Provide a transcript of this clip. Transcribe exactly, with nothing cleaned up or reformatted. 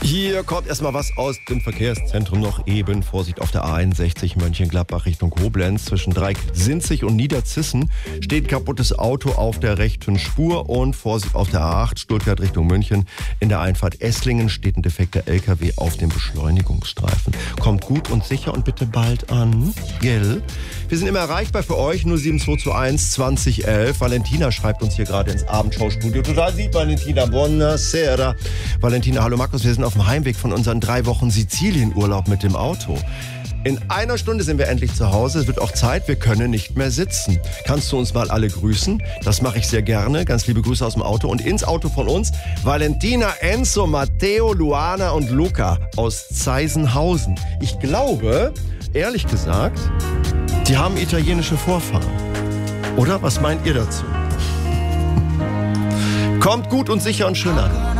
Hier kommt erstmal was aus dem Verkehrszentrum noch eben. Vorsicht auf der A einundsechzig Mönchengladbach Richtung Koblenz. Zwischen Dreieck-Sinzig und Niederzissen steht ein kaputtes Auto auf der rechten Spur. Und Vorsicht auf der A acht Stuttgart Richtung München. In der Einfahrt Esslingen steht ein defekter L K W auf dem Beschleunigungsstreifen. Kommt gut und sicher und bitte bald an. Gell? Wir sind immer erreichbar für euch. null sieben zwei zwei eins zwanzig elf. Valentina schreibt uns hier gerade ins Abendschaustudio. Total sieht Valentina. Buonasera. Valentina, hallo Markus. Wir sind auf dem Heimweg von unseren drei Wochen Sizilienurlaub mit dem Auto. In einer Stunde sind wir endlich zu Hause. Es wird auch Zeit, wir können nicht mehr sitzen. Kannst du uns mal alle grüßen? Das mache ich sehr gerne. Ganz liebe Grüße aus dem Auto. Und ins Auto von uns Valentina, Enzo, Matteo, Luana und Luca aus Zeisenhausen. Ich glaube, ehrlich gesagt, die haben italienische Vorfahren. Oder? Was meint ihr dazu? Kommt gut und sicher und schön an.